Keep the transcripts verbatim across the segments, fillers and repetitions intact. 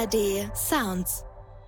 R D Sounds.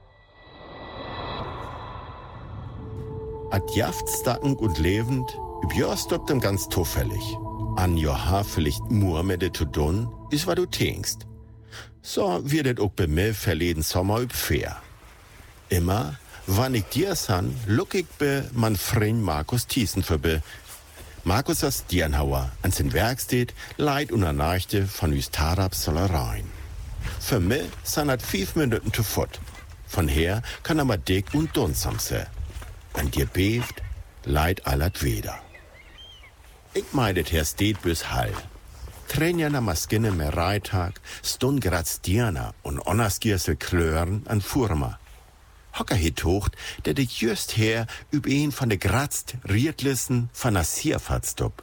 At Jaftsdacken und lebend, üb Jörst ob dem ganz zufällig. An Joha vielleicht nur mit de zu tun, is wat du denkst. So wird et auch bei mir verleden Sommer üb fair. Immer, wann ich dir san, look ich bei man Freund Markus Thiessen vorbei. Markus as Dirnhauer, an sein Werkstedt, leid und Nachte von üs Tarab Sollereien. Für mich san hat fünf Minuten zu fort. Von her kann er mal dick und dunsam sein. An dir beeft, leid allat weder. Ich meidet her steht bis Hall. Trenjana Maskine mehr Reitag, stund graz Diana und onnaskierse Klören an Furma. Hocker het hocht, der de just her üb een von de gratzt Riedlissen von a Sierfahrtstopp.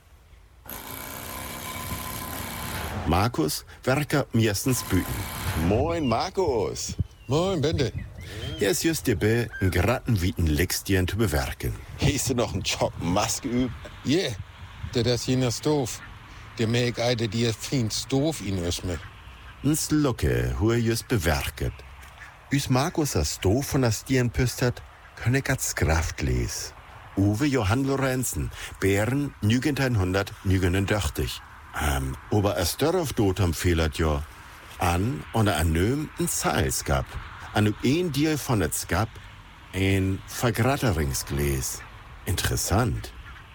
Markus werker mirstens büten. Moin Markus. Moin Bende. Hier ist just dabei, einen gratten wieten Lextieren zu bewerken. Hast du noch einen Job Maske übt? Ja, yeah, der das jener Stoof. Der merk eide dir fein Stoof in ösme. N Slucke, hu er just bewerket. Üs Markus a Stoof von der Stieren püstert, kann ich als Kraft les. Uwe Johann Lorenzen, Bären neunzehnhundertneunundachtzig. Ähm, aber a Störf dort am fehlert jo. An und a nöm n Seils gab. An üb een Deal von et Skap ein Vergratteringsgläs. Interessant.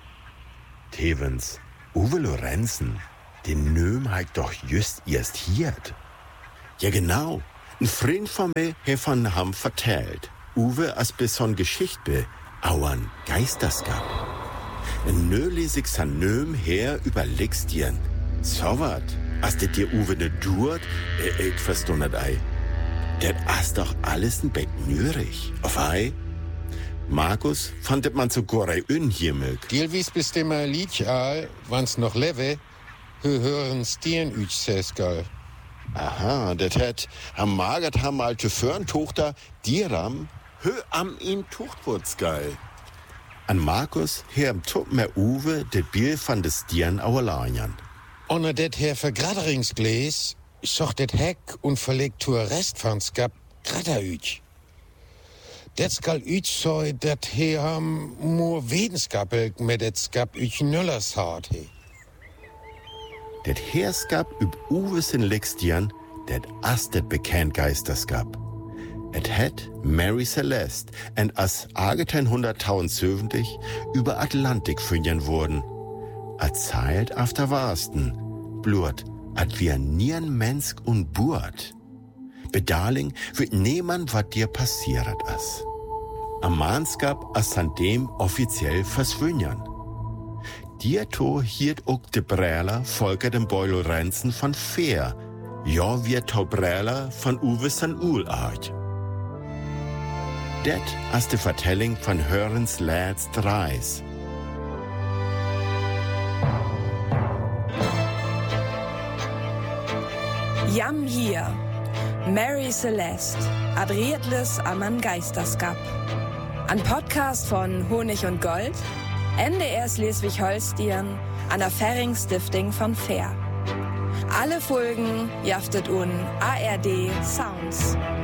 Tevens, Uwe Lorenzen, den Nöm halt doch just erst hiert. Ja genau, ein Freund von mir hat von ham vertellt. Uwe as beson Geschichte, auern Geisterskap. En nö les ich san Nöm her über Lextien. So wat, as det dir Uwe ne durt, äh, ich verstundert ei. Det as doch alles ein Beck nürig. Auf ei? Markus fandet man zu gorei unhiemig. Dielwies bestimmer Liedj all, wann's noch leve, hö hören Stieren üch seskal. Aha, det het am magert ham alte Föhrntochter Diram hö am in Tuchtwurzgeil. An Markus her am Tupp mer Uwe det Biel van des Stieren auerlanjan. Onner det her Vergratteringsgläs socht det Heck und verlegt zur Rest van Skap gratter üch. Det skal üch soi dat he ham nur wedenskapelt mit det Skap üch nöllers hart he. Det herskap üb Uwes in Lextian, det as det bekannt Geisterskap. Et het Mary Celeste en as achtzehnhundertneunundsiebzig über Atlantik fünjern wurden. Erzählt auf der Warsten, blut, at wir nien Mensk und Burt. Bedarling wird niemand, wat dir passiert as. Am Mahnskap as an dem offiziell verswünjern. Dir to hiert ook de Bräler Volker dem Boy Lorenzen von Feer. Ja, wir to Bräler von Uwe san Uhlart. Det as de Vertelling von Hörens Lads Dreis. Jam hier, Mary Celeste, Adrietles amman Geisterskap. Ein Podcast von Honig und Gold, N D R Schleswig-Holstein, an der Ferring-Stiftung von Feer. Alle Folgen jaftet un A R D Sounds.